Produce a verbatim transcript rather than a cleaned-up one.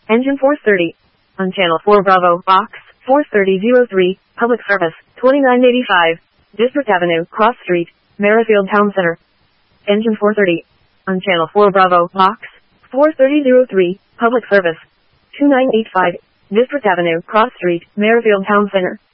Engine four thirty. On Channel four Bravo, Box four thirty oh three, Public Service, twenty-nine eighty-five, District Avenue, Cross Street, Merrifield Town Center. Engine four thirty. On Channel four Bravo, Box four thirty oh three, Public Service, twenty-nine eighty-five, District Avenue, Cross Street, Merrifield Town Center.